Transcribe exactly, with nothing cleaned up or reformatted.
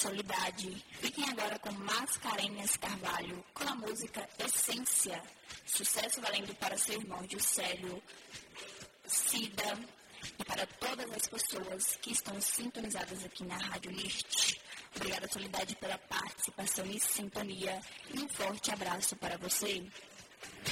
Solidade. Fiquem agora com Mascarenhas Carvalho, com a música Essência. Sucesso valendo para seu irmão Juscelio, Cida e para todas as pessoas que estão sintonizadas aqui na Rádio List. Obrigada, Solidade, pela participação e sintonia. E um forte abraço para você.